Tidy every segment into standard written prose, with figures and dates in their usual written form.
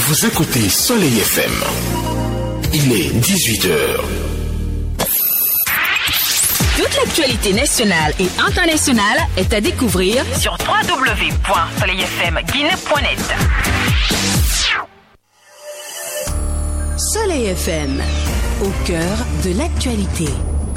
Vous écoutez Soleil FM. Il est 18h. Toute l'actualité nationale et internationale est à découvrir sur www.soleilfmguinée.net. Soleil FM, au cœur de l'actualité.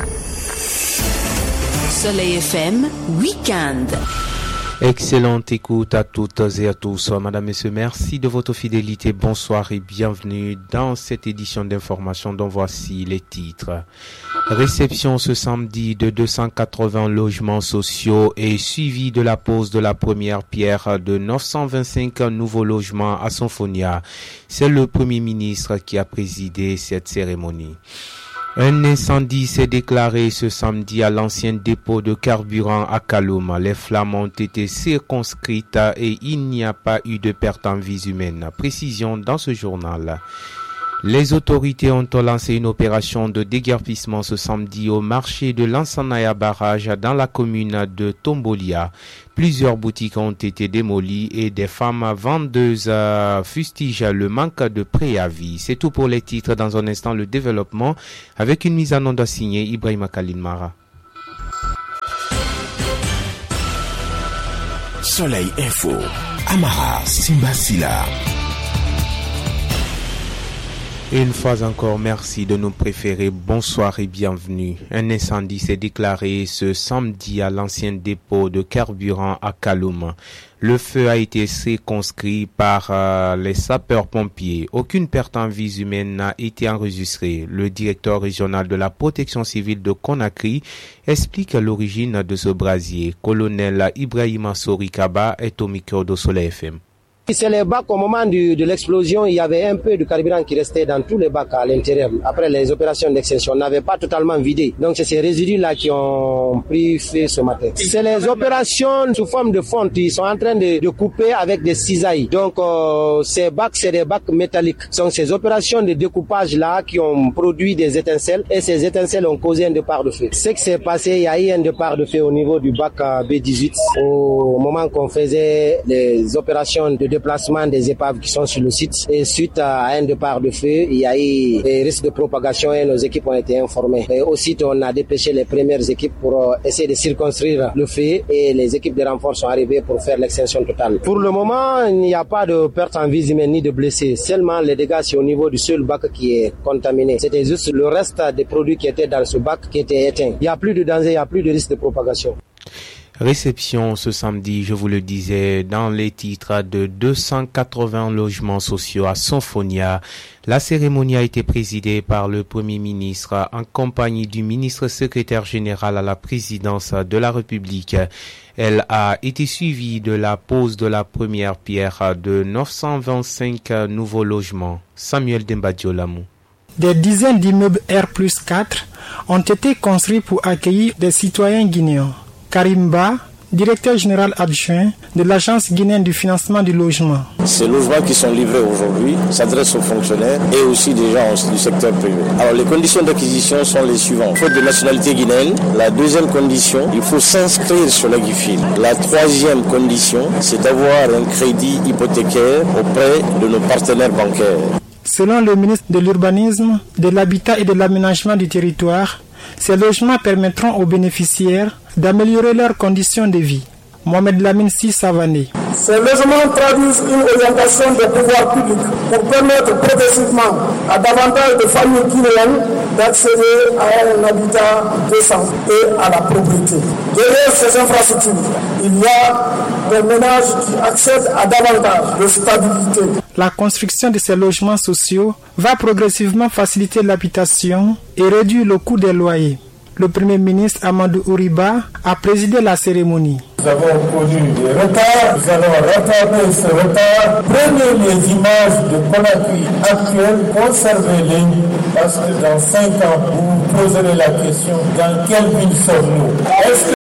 Soleil FM, Week-end. Excellente écoute à toutes et à tous. Madame, Messieurs, merci de votre fidélité. Bonsoir et bienvenue dans cette édition d'information dont voici les titres. Réception ce samedi de 280 logements sociaux et suivi de la pose de la première pierre de 925 nouveaux logements à Sonfonia. C'est le Premier ministre qui a présidé cette cérémonie. Un incendie s'est déclaré ce samedi à l'ancien dépôt de carburant à Kaloum. Les flammes ont été circonscrites et il n'y a pas eu de perte en vies humaines. Précision dans ce journal. Les autorités ont lancé une opération de déguerpissement ce samedi au marché de l'Ansanaya Barrage dans la commune de Tombolia. Plusieurs boutiques ont été démolies et des femmes vendeuses fustigent le manque de préavis. C'est tout pour les titres. Dans un instant, le développement avec une mise en onde signée Ibrahima Khalil Mara. Soleil Info. Amara Simbasila. Une fois encore, merci de nous préférer. Bonsoir et bienvenue. Un incendie s'est déclaré ce samedi à l'ancien dépôt de carburant à Kaloum. Le feu a été circonscrit par les sapeurs-pompiers. Aucune perte en vies humaines n'a été enregistrée. Le directeur régional de la protection civile de Conakry explique l'origine de ce brasier. Colonel Ibrahima Sorikaba est au micro de Soleil FM. C'est les bacs, au moment de l'explosion, il y avait un peu de carburant qui restait dans tous les bacs à l'intérieur. Après les opérations d'extinction, on n'avait pas totalement vidé. Donc c'est ces résidus-là qui ont pris feu ce matin. C'est les opérations sous forme de fonte. Ils sont en train de couper avec des cisailles. Donc ces bacs, c'est des bacs métalliques. Ce sont ces opérations de découpage-là qui ont produit des étincelles et ces étincelles ont causé un départ de feu. Ce qui s'est passé, il y a eu un départ de feu au niveau du bac B18 au moment qu'on faisait les opérations de déplacement des épaves qui sont sur le site, et suite à un départ de feu, il y a eu des risques de propagation et nos équipes ont été informées. Et aussitôt, on a dépêché les premières équipes pour essayer de circonscrire le feu et les équipes de renfort sont arrivées pour faire l'extinction totale. Pour le moment, il n'y a pas de perte en vie humaine ni de blessés. Seulement, les dégâts, c'est au niveau du seul bac qui est contaminé. C'était juste le reste des produits qui étaient dans ce bac qui étaient éteints. Il n'y a plus de danger, il n'y a plus de risque de propagation. Réception ce samedi, je vous le disais, dans les titres de 280 logements sociaux à Sonfonia. La cérémonie a été présidée par le Premier ministre en compagnie du ministre secrétaire général à la présidence de la République. Elle a été suivie de la pose de la première pierre de 925 nouveaux logements. Samuel Dembadiolamou. Des dizaines d'immeubles R+4 ont été construits pour accueillir des citoyens guinéens. Karimba, directeur général adjoint de l'Agence guinéenne du financement du logement. Ces logements qui sont livrés aujourd'hui s'adressent aux fonctionnaires et aussi des gens du secteur privé. Alors les conditions d'acquisition sont les suivantes. Faute de nationalité guinéenne. La deuxième condition, il faut s'inscrire sur la GIFIL. La troisième condition, c'est d'avoir un crédit hypothécaire auprès de nos partenaires bancaires. Selon le ministre de l'Urbanisme, de l'Habitat et de l'Aménagement du territoire, ces logements permettront aux bénéficiaires d'améliorer leurs conditions de vie. Mohamed Lamine Si Savané. Ces logements traduisent une orientation des pouvoirs publics pour permettre progressivement à davantage de familles guinéennes d'accéder à un habitat décent et à la propriété. Derrière ces infrastructures, il y a des ménages qui accèdent à davantage de stabilité. La construction de ces logements sociaux va progressivement faciliter l'habitation et réduire le coût des loyers. Le Premier ministre Amadou Ouriba a présidé la cérémonie. Nous avons connu des retards, nous allons rattraper ce retard. Prenez les images de Conakry actuelles, conservez-les, parce que dans 5 ans, vous vous poserez la question, dans quelle ville sommes-nous? Est-ce